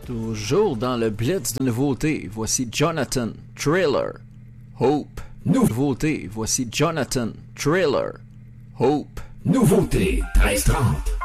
Toujours dans le blitz de nouveautés, voici Jonathan, Trailer, Hope. Nouveauté, voici Jonathan, Trailer, Hope. Nouveauté 1330.